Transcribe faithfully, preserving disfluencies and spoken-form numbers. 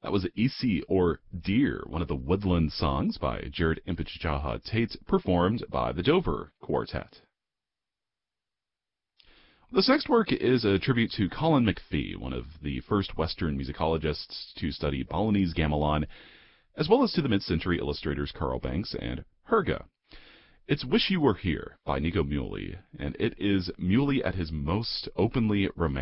That was Isi or Deer, one of the woodland songs by Jared Impichaha Tate, performed by the Dover Quartet. This next work is a tribute to Colin McPhee, one of the first Western musicologists to study Balinese gamelan, as well as to the mid-century illustrators Carl Banks and Herge. It's Wish You Were Here by Nico Muhly, and it is Muhly at his most openly romantic.